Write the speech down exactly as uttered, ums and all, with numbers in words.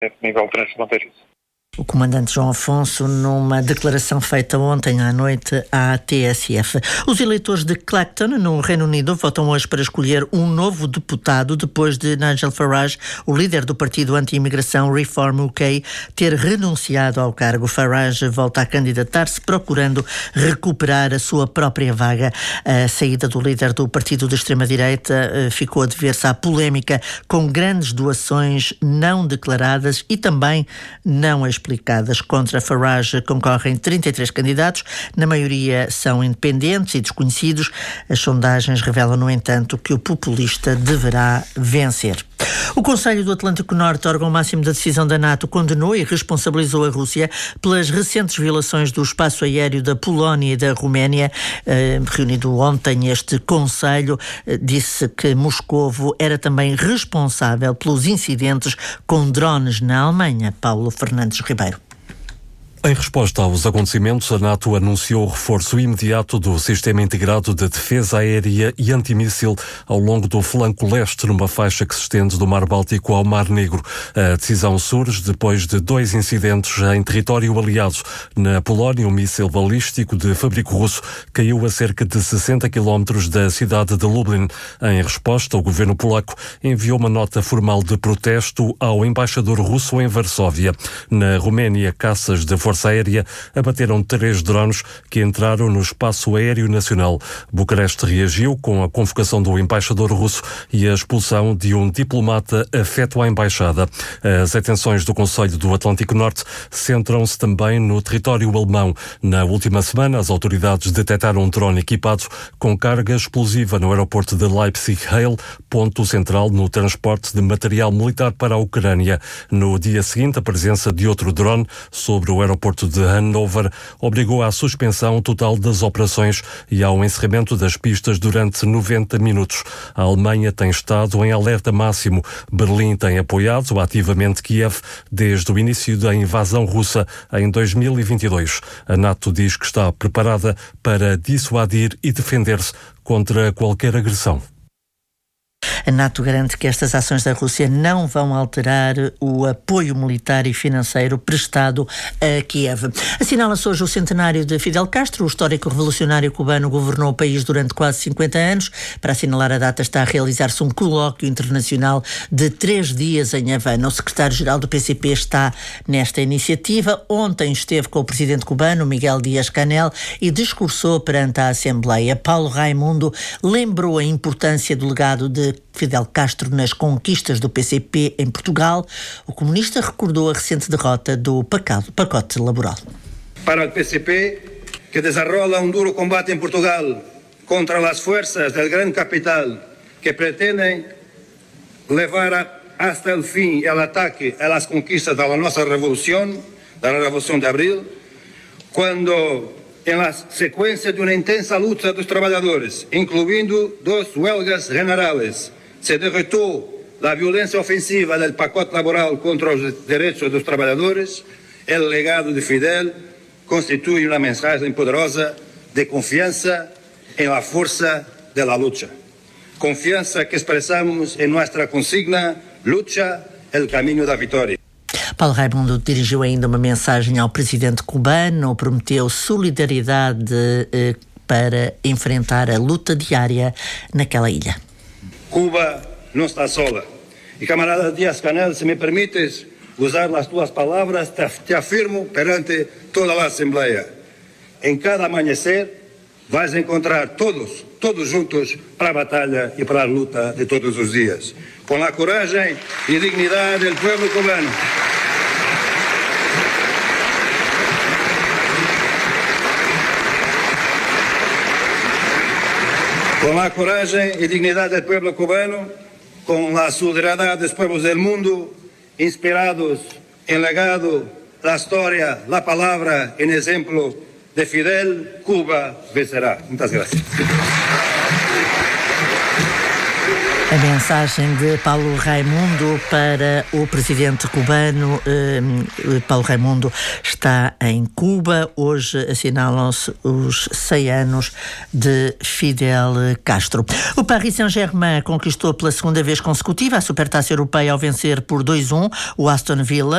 é nível transfronteiriço. O comandante João Afonso, numa declaração feita ontem à noite à T S F. Os eleitores de Clacton, no Reino Unido, votam hoje para escolher um novo deputado depois de Nigel Farage, o líder do partido anti-imigração Reform U K, ter renunciado ao cargo. Farage volta a candidatar-se procurando recuperar a sua própria vaga. A saída do líder do partido de extrema-direita ficou a dever-se à polémica com grandes doações não declaradas e também não explicadas. Contra Farage concorrem trinta e três candidatos, na maioria são independentes e desconhecidos. As sondagens revelam, no entanto, que o populista deverá vencer. O Conselho do Atlântico Norte, órgão máximo da decisão da NATO, condenou e responsabilizou a Rússia pelas recentes violações do espaço aéreo da Polónia e da Roménia. Eh, reunido ontem, este Conselho eh, disse que Moscovo era também responsável pelos incidentes com drones na Alemanha. Paulo Fernandes Ribeiro. Em resposta aos acontecimentos, a NATO anunciou o reforço imediato do Sistema Integrado de Defesa Aérea e Antimíssil ao longo do flanco leste, numa faixa que se estende do Mar Báltico ao Mar Negro. A decisão surge depois de dois incidentes em território aliado. Na Polónia, um míssil balístico de fabrico russo caiu a cerca de sessenta quilómetros da cidade de Lublin. Em resposta, o governo polaco enviou uma nota formal de protesto ao embaixador russo em Varsóvia. Na Roménia, caças de Força Aérea abateram três drones que entraram no espaço aéreo nacional. Bucareste reagiu com a convocação do embaixador russo e a expulsão de um diplomata afeto à embaixada. As atenções do Conselho do Atlântico Norte centram-se também no território alemão. Na última semana, as autoridades detectaram um drone equipado com carga explosiva no aeroporto de Leipzig-Halle, ponto central no transporte de material militar para a Ucrânia. No dia seguinte, a presença de outro drone sobre o aeroporto Porto de Hannover obrigou à suspensão total das operações e ao encerramento das pistas durante noventa minutos. A Alemanha tem estado em alerta máximo. Berlim tem apoiado ativamente Kiev desde o início da invasão russa em dois mil e vinte e dois. A NATO diz que está preparada para dissuadir e defender-se contra qualquer agressão. A NATO garante que estas ações da Rússia não vão alterar o apoio militar e financeiro prestado a Kiev. Assinala-se hoje o centenário de Fidel Castro. O histórico revolucionário cubano governou o país durante quase cinquenta anos. Para assinalar a data está a realizar-se um colóquio internacional de três dias em Havana. O secretário-geral do P C P está nesta iniciativa. Ontem esteve com o presidente cubano, Miguel Díaz-Canel, e discursou perante a Assembleia. Paulo Raimundo lembrou a importância do legado de Fidel Castro nas conquistas do P C P em Portugal. O comunista recordou a recente derrota do pacote laboral. Para o P C P, que desarrolla um duro combate em Portugal contra as forças do grande capital que pretendem levar a, hasta o fim o ataque às conquistas da nossa revolução, da Revolução de Abril, quando, em la sequência de uma intensa luta dos trabalhadores, incluindo dos huelgas generales, se derrotou a violência ofensiva do pacote laboral contra os direitos dos trabalhadores, o legado de Fidel constitui uma mensagem poderosa de confiança em la força de la lucha. Confiança que expressamos em nossa consigna, lucha, el caminho da vitória. Paulo Raimundo dirigiu ainda uma mensagem ao presidente cubano, prometeu solidariedade eh, para enfrentar a luta diária naquela ilha. Cuba não está sola. E camarada Díaz-Canel, se me permites usar as tuas palavras, te, te afirmo perante toda a Assembleia. Em cada amanhecer vais encontrar todos, todos juntos para a batalha e para a luta de todos os dias. Com a coragem e dignidade do povo cubano. Com a coragem e dignidade do povo cubano, com a solidariedade dos povos do mundo, inspirados em legado da história, da palavra, em exemplo de Fidel, Cuba vencerá. Muitas graças. A mensagem de Paulo Raimundo para o presidente cubano. Paulo Raimundo está em Cuba. Hoje assinalam-se os cem anos de Fidel Castro. O Paris Saint-Germain conquistou pela segunda vez consecutiva a Supertaça Europeia ao vencer por dois a um o Aston Villa